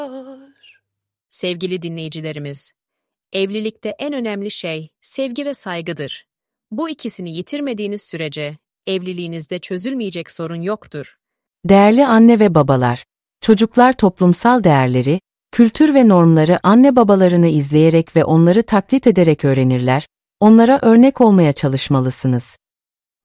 Sevgili dinleyicilerimiz, evlilikte en önemli şey sevgi ve saygıdır. Bu ikisini yitirmediğiniz sürece evliliğinizde çözülmeyecek sorun yoktur. Değerli anne ve babalar, çocuklar toplumsal değerleri, kültür ve normları anne babalarını izleyerek ve onları taklit ederek öğrenirler, onlara örnek olmaya çalışmalısınız.